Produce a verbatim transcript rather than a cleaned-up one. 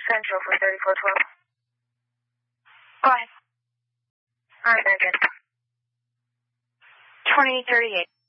Central for thirty-four twelve. Go ahead. All right, very good. twenty thirty-eight.